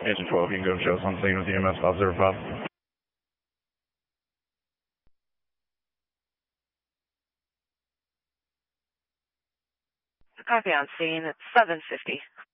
Agent 12, you can go show us on scene with EMS 505. Copy on scene. It's 7:50.